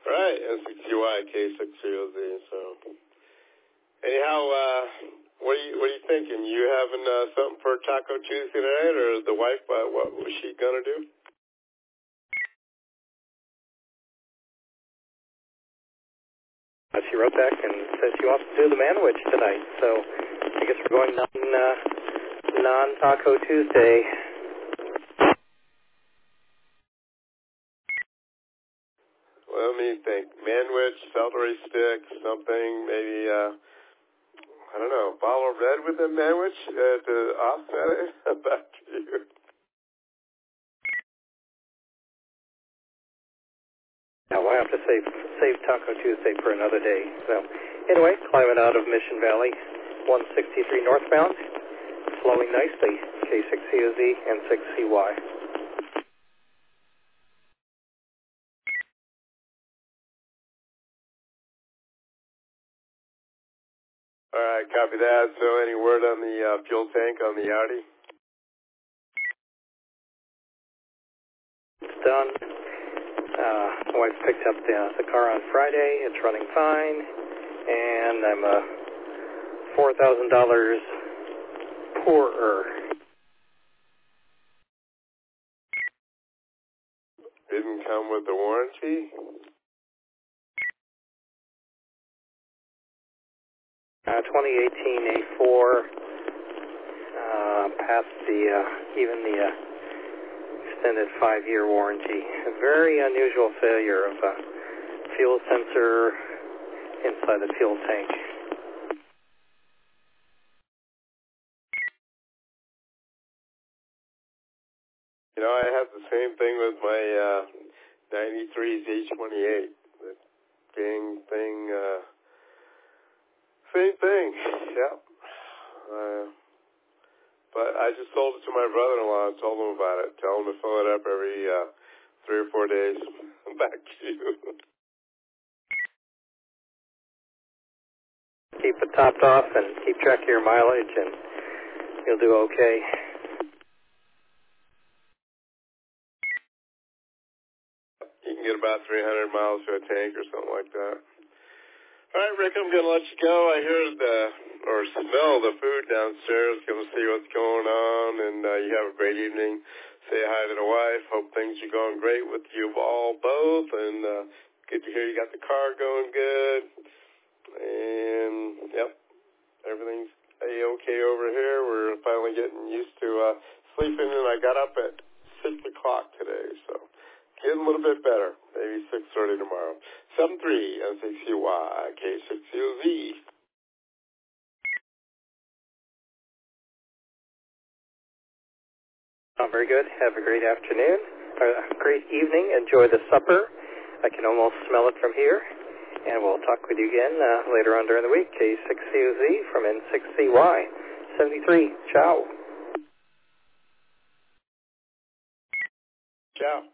Right, S6UY, K6COZ. So, anyhow, what are you thinking? You having something for Taco Tuesday tonight, or the wife? What was she gonna do? She wrote back and said she wants to do the Manwich tonight. So, I guess we're going non-Taco Tuesday. Well, let me think. Manwich, celery sticks, something, maybe, I don't know, bottle of red with the Manwich to offset it? Back to you. Now, we'll have to save Taco Tuesday for another day. So, anyway, climbing out of Mission Valley, 163 northbound, flowing nicely, K6COZ and 6CY. All right, copy that. So any word on the fuel tank on the Audi? It's done. My wife picked up the car on Friday. It's running fine. And I'm $4,000 poorer. Didn't come with the warranty? 2018 A4 passed even the extended 5-year warranty. A very unusual failure of a fuel sensor inside the fuel tank. You know, I have the same thing with my 93's H28. The dang thing, same thing, yep. But I just sold it to my brother-in-law and told him about it. Tell him to fill it up every 3 or 4 days. Back to you. Keep it topped off and keep track of your mileage and you'll do okay. You can get about 300 miles to a tank or something like that. All right, Rick, I'm going to let you go. I hear or smell the food downstairs. Going to see what's going on, and you have a great evening. Say hi to the wife. Hope things are going great with you all both, and good to hear you got the car going good. And, yep, everything's A-okay over here. We're finally getting used to sleeping, and I got up at 6 o'clock today, so getting a little bit better. Maybe 6:30 tomorrow. 73 S6UY K6COZ. Very good. Have a great afternoon. A great evening. Enjoy the supper. I can almost smell it from here. And we'll talk with you again later on during the week. K6COZ from N6CY 73. Ciao. Ciao.